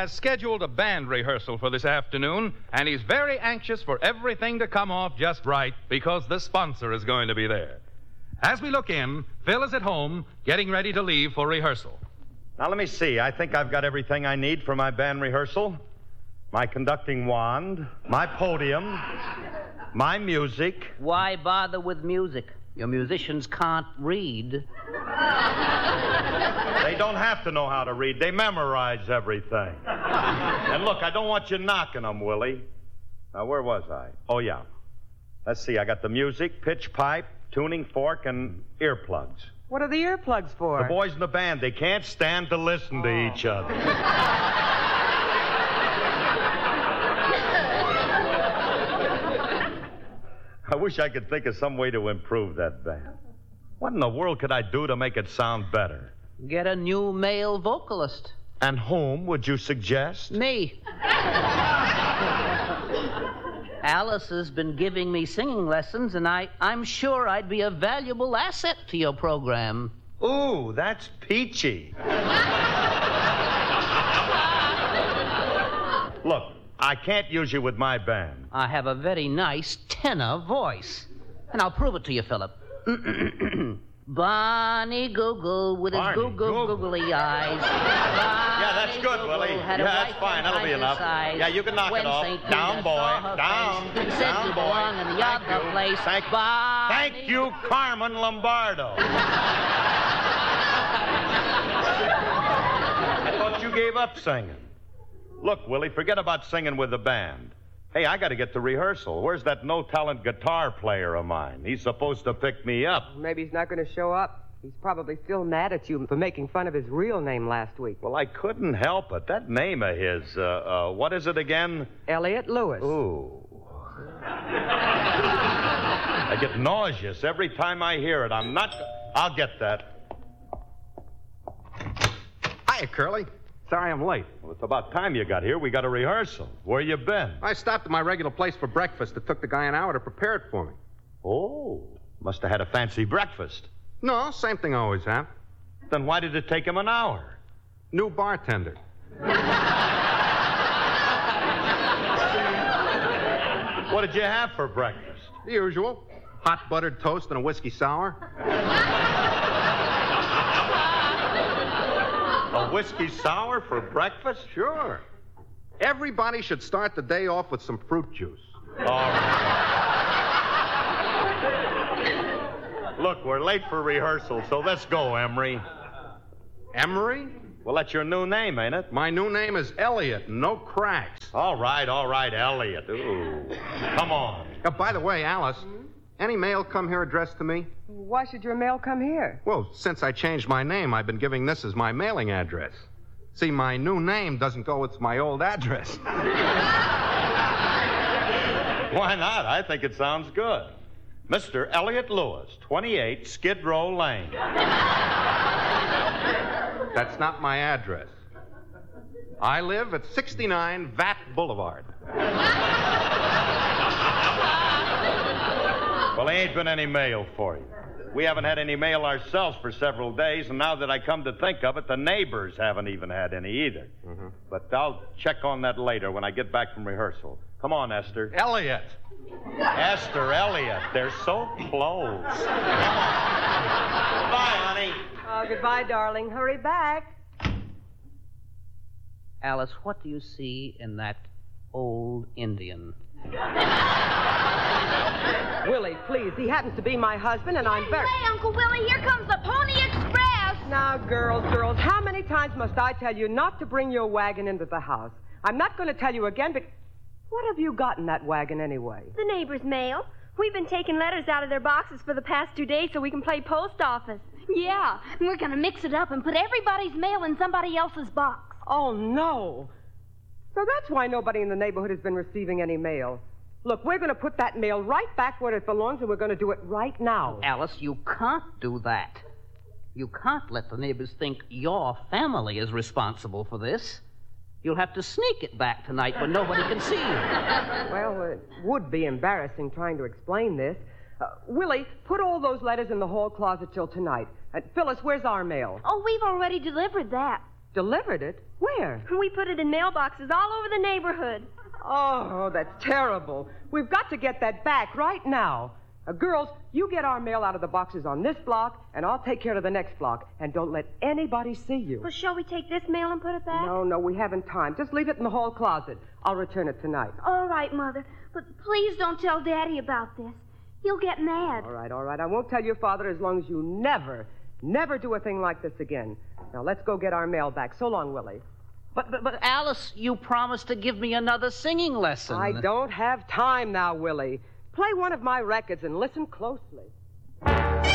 has scheduled a band rehearsal for this afternoon, and he's very anxious for everything to come off just right because the sponsor is going to be there. As we look in, Phil is at home getting ready to leave for rehearsal. Now, let me see. I think I've got everything I need for my band rehearsal. My conducting wand, my podium, my music. Why bother with music? Your musicians can't read. They don't have to know how to read. They memorize everything. And look, I don't want you knocking them, Willie. Now, where was I? Oh, yeah. Let's see. I got the music, pitch pipe, tuning fork, and earplugs. What are the earplugs for? The boys in the band, they can't stand to listen to each other. I wish I could think of some way to improve that band. What in the world could I do to make it sound better? Get a new male vocalist. And whom would you suggest? Me. Alice has been giving me singing lessons, and I'm sure I'd be a valuable asset to your program. Ooh, that's peachy. Look, I can't use you with my band. I have a very nice tenor voice. And I'll prove it to you, Philip. Barney Google with his googly eyes. Yeah, that's good, Willie. Yeah, that's fine. That'll be enough. Yeah, you can knock it off. Down, boy. Down. Down, boy. In the other place. Thank you, Carmen Lombardo. I thought you gave up singing. Look, Willie, forget about singing with the band. Hey, I got to get to rehearsal. Where's that no-talent guitar player of mine? He's supposed to pick me up. Maybe he's not going to show up. He's probably still mad at you for making fun of his real name last week. Well, I couldn't help it. That name of his, what is it again? Elliot Lewis. Ooh. I get nauseous every time I hear it. I'll get that. Hiya, Curly. Sorry I'm late. Well, it's about time you got here. We got a rehearsal. Where you been? I stopped at my regular place for breakfast. It took the guy an hour to prepare it for me. Oh, must have had a fancy breakfast. No, same thing I always have. Then why did it take him an hour? New bartender. What did you have for breakfast? The usual. Hot buttered toast and a whiskey sour. A whiskey sour for breakfast? Sure. Everybody should start the day off with some fruit juice. All right. Look, we're late for rehearsal, so let's go, Emery. Emery? Well, that's your new name, ain't it? My new name is Elliot, no cracks. All right, Elliot. Ooh. Come on. By the way, Alice, any mail come here addressed to me? Why should your mail come here? Well, since I changed my name, I've been giving this as my mailing address. See, my new name doesn't go with my old address. Why not? I think it sounds good. Mr. Elliot Lewis, 28 Skid Row Lane. That's not my address. I live at 69 Vat Boulevard. Well, there ain't been any mail for you. We haven't had any mail ourselves for several days, and now that I come to think of it, the neighbors haven't even had any either. Mm-hmm. But I'll check on that later when I get back from rehearsal. Come on, Esther. Elliot. Esther, Elliot, they're so close. Goodbye, honey. Oh, goodbye, darling. Hurry back. Alice, what do you see in that old Indian? Willie, please. He happens to be my husband, and I'm very... Hey, Uncle Willie, here comes the Pony Express. Now, girls, how many times must I tell you not to bring your wagon into the house? I'm not going to tell you again, but what have you got in that wagon anyway? The neighbor's mail. We've been taking letters out of their boxes for the past 2 days so we can play post office. Yeah, and we're going to mix it up and put everybody's mail in somebody else's box. Oh, no. So that's why nobody in the neighborhood has been receiving any mail. Look, we're going to put that mail right back where it belongs, and we're going to do it right now. Alice, you can't do that. You can't let the neighbors think your family is responsible for this. You'll have to sneak it back tonight when nobody can see you. Well, it would be embarrassing trying to explain this. Willie, put all those letters in the hall closet till tonight. Phyllis, where's our mail? Oh, we've already delivered that. Delivered it? Where? We put it in mailboxes all over the neighborhood. Oh, that's terrible. We've got to get that back right now. Girls, you get our mail out of the boxes on this block, and I'll take care of the next block. And don't let anybody see you. Well, shall we take this mail and put it back? No, we haven't time. Just leave it in the hall closet. I'll return it tonight. All right, Mother. But please don't tell Daddy about this. He'll get mad. All right. I won't tell your father as long as you never do a thing like this again. Now, let's go get our mail back. So long, Willie. But Alice, you promised to give me another singing lesson. I don't have time now, Willie. Play one of my records and listen closely.